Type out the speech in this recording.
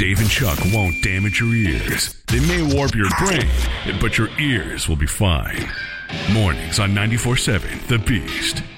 Dave and Chuck won't damage your ears. They may warp your brain, but your ears will be fine. Mornings on 94.7 The Beast.